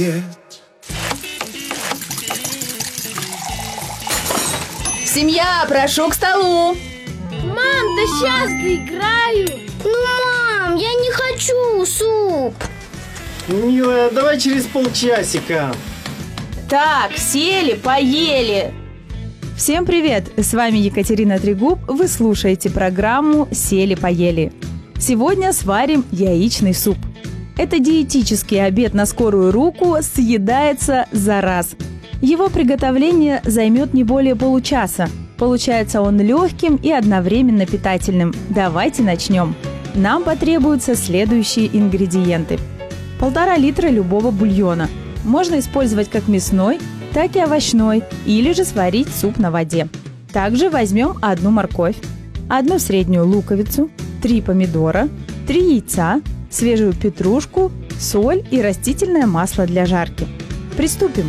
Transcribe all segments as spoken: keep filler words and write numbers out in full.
Семья, прошу к столу. Мам, да сейчас доиграю. Ну, мам, я не хочу суп. Милая, давай через полчасика. Так, сели, поели. Всем привет! С вами Екатерина Трегуб. Вы слушаете программу «Сели-поели». Сегодня сварим яичный суп. Это диетический обед на скорую руку, съедается за раз. Его приготовление займет не более получаса. Получается он легким и одновременно питательным. Давайте начнем. Нам потребуются следующие ингредиенты. Полтора литра любого бульона. Можно использовать как мясной, так и овощной, или же сварить суп на воде. Также возьмем одну морковь, одну среднюю луковицу, три помидора, три яйца, свежую петрушку, соль и растительное масло для жарки. Приступим.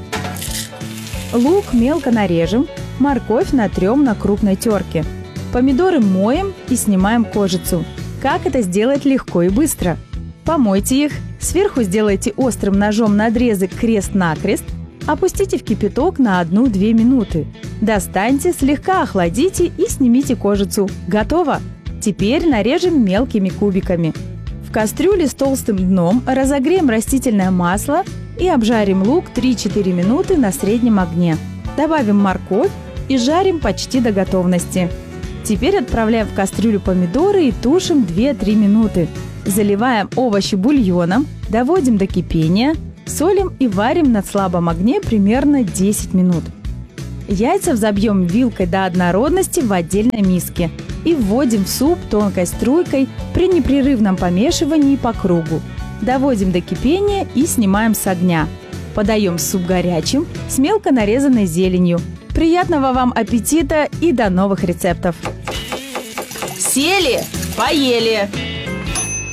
Лук мелко нарежем, морковь натрем на крупной терке. Помидоры моем и снимаем кожицу. Как это сделать легко и быстро? Помойте их, сверху сделайте острым ножом надрезы крест-накрест, опустите в кипяток на одну-две минуты. Достаньте, слегка охладите и снимите кожицу. Готово! Теперь нарежем мелкими кубиками. В кастрюле с толстым дном разогреем растительное масло и обжарим лук три-четыре минуты на среднем огне. Добавим морковь и жарим почти до готовности. Теперь отправляем в кастрюлю помидоры и тушим две-три минуты. Заливаем овощи бульоном, доводим до кипения, солим и варим на слабом огне примерно десять минут. Яйца взобьем вилкой до однородности в отдельной миске и вводим в суп тонкой струйкой при непрерывном помешивании по кругу. Доводим до кипения и снимаем с огня. Подаем суп горячим с мелко нарезанной зеленью. Приятного вам аппетита и до новых рецептов! Сели, поели.